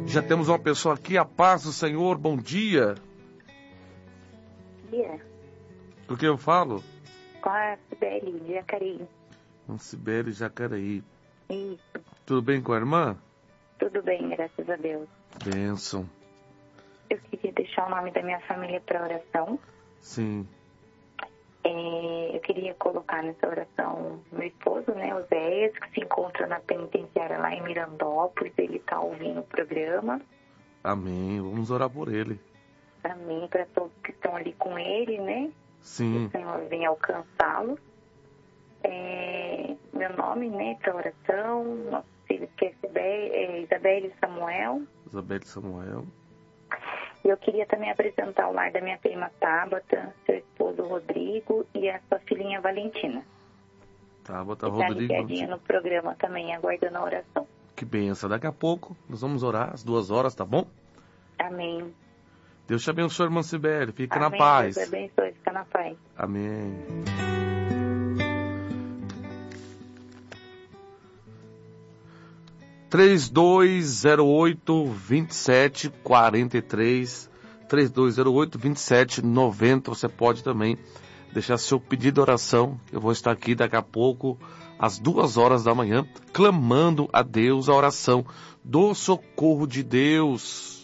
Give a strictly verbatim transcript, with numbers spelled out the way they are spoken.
Já temos uma pessoa aqui, a paz do Senhor, bom dia. Bom dia. Do que eu falo? Com a Sibeli, de Jacareí. Com Sibeli, Jacareí. Isso. Tudo bem com a irmã? Tudo bem, graças a Deus. Bênção. Eu queria deixar o nome da minha família para oração. Sim. É, eu queria colocar nessa oração meu esposo, né, o Zéias, que se encontra na penitenciária lá em Mirandópolis. Ele está ouvindo o programa. Amém. Vamos orar por ele. Amém. Para todos que estão ali com ele, né? Sim. Que o Senhor venha alcançá-los. É, meu nome, né, para oração. Nosso filho que é Isabel, é Isabelle Samuel. Isabelle Samuel. E eu queria também apresentar o lar da minha prima Tabata, seu esposo Rodrigo e a sua filhinha Valentina. Tabata, Tá Rodrigo. ligadinha no programa também, aguardando a oração. Que benção. Daqui a pouco nós vamos orar às duas horas, tá bom? Amém. Deus te abençoe, irmã Sibeli. Fica Amém. na paz. Deus abençoe, fica na paz. Amém. três dois zero oito, dois sete quatro três, três dois zero oito, dois sete nove zero. Você pode também deixar seu pedido de oração. Eu vou estar aqui daqui a pouco, às duas horas da manhã, clamando a Deus a oração do socorro de Deus.